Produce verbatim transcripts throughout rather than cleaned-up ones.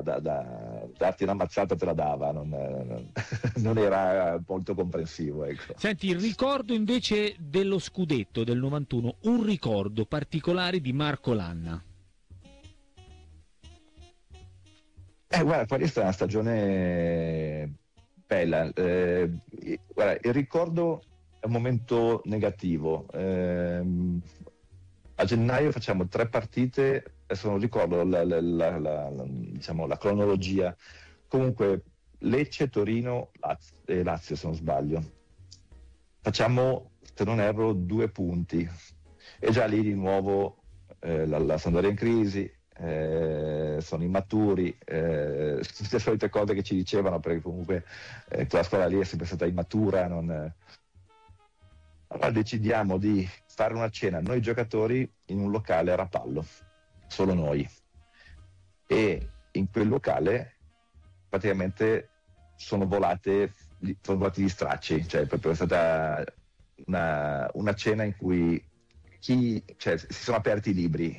da, da darti una mazzata te la dava, non, non, non era molto comprensivo, ecco. Senti, il ricordo invece dello scudetto del novantuno, un ricordo particolare di Marco Lanna. Eh, guarda, questa è una stagione bella. Eh, guarda, il ricordo è un momento negativo. Eh, a gennaio facciamo tre partite, adesso non ricordo la, la, la, la, la, diciamo, la cronologia. Comunque Lecce, Torino, Lazio, eh, Lazio se non sbaglio. Facciamo, se non erro, due punti. E già lì di nuovo eh, la, la Sampdoria in crisi. Eh, sono immaturi, eh, le solite cose che ci dicevano, perché comunque eh, quella squadra lì è sempre stata immatura. Non... Allora decidiamo di fare una cena noi giocatori in un locale a Rapallo, solo noi, e in quel locale praticamente sono volate sono volati gli stracci, cioè proprio è stata una, una cena in cui chi, cioè, si sono aperti i libri.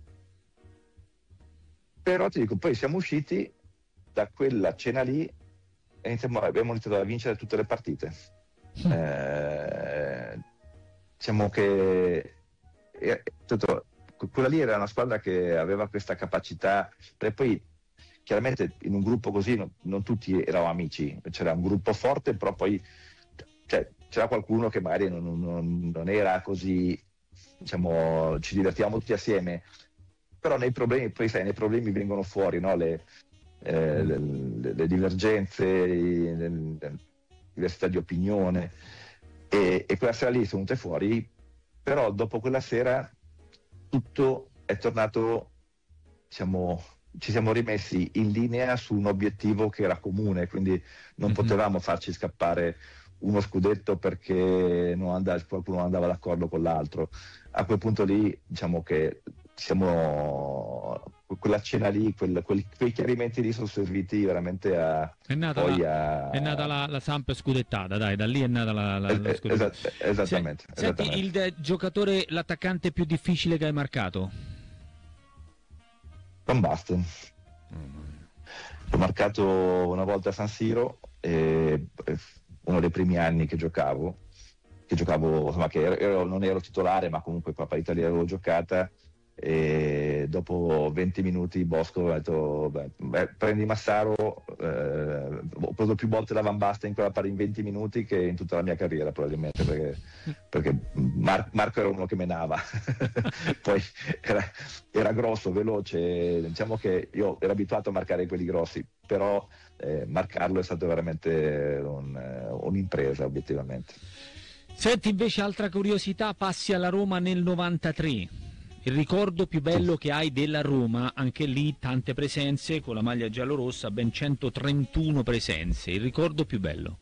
Però ti dico, poi siamo usciti da quella cena lì e iniziamo, abbiamo iniziato a vincere tutte le partite. Mm. Eh, diciamo che eh, tutto, quella lì era una squadra che aveva questa capacità, perché poi chiaramente in un gruppo così non, non tutti eravamo amici, c'era un gruppo forte, però poi cioè, c'era qualcuno che magari non, non, non era così, diciamo, ci divertivamo tutti assieme. Però nei problemi, poi sai, nei problemi vengono fuori, no? le, eh, le, le, le divergenze, le, le diversità di opinione, e, e quella sera lì sono venute fuori, però dopo quella sera tutto è tornato, diciamo, ci siamo rimessi in linea su un obiettivo che era comune, quindi non mm-hmm. potevamo farci scappare uno scudetto perché non andava, qualcuno non andava d'accordo con l'altro. A quel punto lì, diciamo che siamo quella cena lì, quel, quel, quei chiarimenti lì sono serviti veramente a è nata poi la, a... è nata la, la Samp scudettata, dai, da lì è nata la, la, la scudettata. Esat- esattamente, Se, esattamente. Senti, il de- giocatore, l'attaccante più difficile che hai marcato? Van Basten. Mm. L'ho marcato una volta a San Siro, e, uno dei primi anni che giocavo che giocavo, insomma, che ero, non ero titolare, ma comunque qua per Italia avevo giocata, e dopo venti minuti Bosco ha detto beh, beh, prendi Massaro, eh, ho preso più volte la Van Basten in quella pari in venti minuti che in tutta la mia carriera probabilmente, perché, perché Mar- Marco era uno che menava. Poi era, era grosso, veloce, diciamo che io ero abituato a marcare quelli grossi, però eh, marcarlo è stato veramente un, uh, un'impresa obiettivamente. Senti, invece, altra curiosità, passi alla Roma nel novantatré, il ricordo più bello che hai della Roma, anche lì tante presenze con la maglia giallorossa, ben centotrentuno presenze, il ricordo più bello?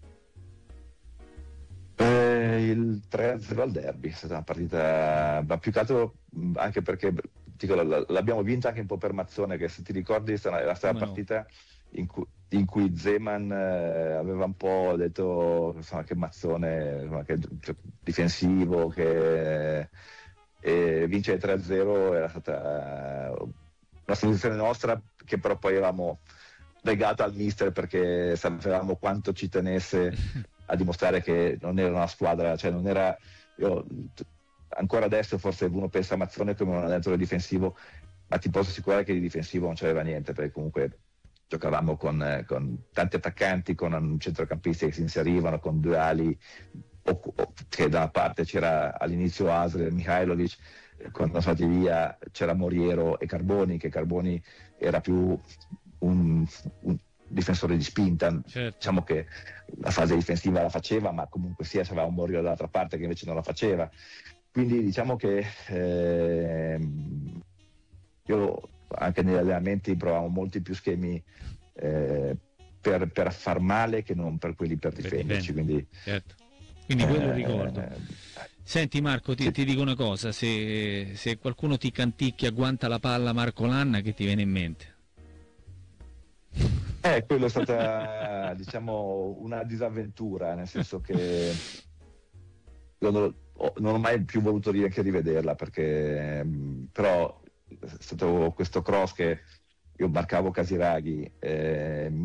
Eh, il tre a zero al derby, è stata una partita, ma più che altro anche perché dico, l'abbiamo vinta anche un po' per Mazzone, che se ti ricordi era stata una partita no. in cui in cui Zeman eh, aveva un po' detto insomma, che Mazzone insomma, che, cioè, difensivo, che eh, vincere tre a zero era stata uh, una soluzione nostra, che però poi avevamo legata al mister perché sapevamo quanto ci tenesse a dimostrare che non era una squadra, cioè non era io, ancora adesso forse uno pensa a Mazzone come un allenatore difensivo, ma ti posso assicurare che di difensivo non c'aveva niente, perché comunque giocavamo con, eh, con tanti attaccanti, con centrocampisti che si inserivano, con due ali, o, o, che da una parte c'era all'inizio Asre e Mihailovic, quando sono andati via c'era Moriero e Carboni, che Carboni era più un, un difensore di spinta, certo. Diciamo che la fase difensiva la faceva, ma comunque sia c'aveva un Moriero dall'altra parte che invece non la faceva, quindi diciamo che eh, io anche negli allenamenti provavo molti più schemi eh, per, per far male che non per quelli per, per difenderci, quindi, certo. quindi quello eh, ricordo. Senti Marco, ti, sì. ti dico una cosa, se, se qualcuno ti canticchia agguanta la palla Marco Lanna, che ti viene in mente? Eh, quello è stata diciamo una disavventura, nel senso che io non, non ho mai più voluto neanche rivederla, perché però è stato questo cross che io marcavo Casiraghi, eh,